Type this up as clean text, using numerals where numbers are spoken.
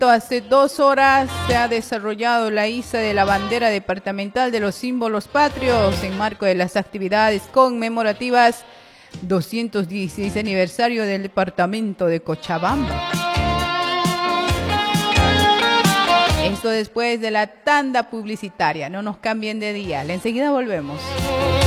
Hace 2 horas se ha desarrollado la iza de la bandera departamental de los símbolos patrios en marco de las actividades conmemorativas 216 aniversario del departamento de Cochabamba. Esto después de la tanda publicitaria. No nos cambien de dial. Enseguida volvemos.